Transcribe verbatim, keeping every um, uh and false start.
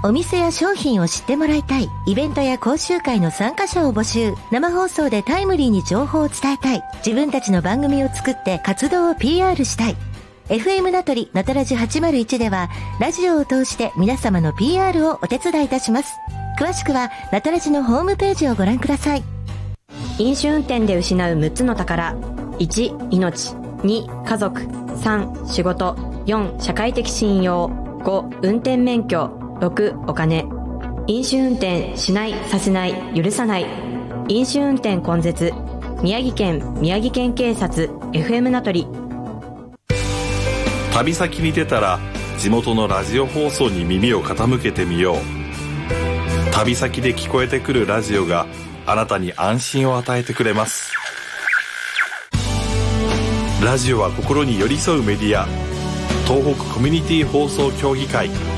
お店や商品を知ってもらいたい。イベントや講習会の参加者を募集。生放送でタイムリーに情報を伝えたい。自分たちの番組を作って活動を ピーアール したい。エフエム 名取なたらじはちまるいちではラジオを通して皆様の ピーアール をお手伝いいたします。詳しくはなたらじのホームページをご覧ください。 飲酒運転で失うむっつの宝。いち、命。に、家族。さん、仕事。よん、社会的信用。ご、運転免許。ろく、お金。飲酒運転しない、させない、許さない。飲酒運転根絶。宮城県宮城県警察 エフエム 名取。 旅先に出たら地元のラジオ放送に耳を傾けてみよう。旅先で聞こえてくるラジオがあなたに安心を与えてくれます。ラジオは心に寄り添うメディア。東北コミュニティ放送協議会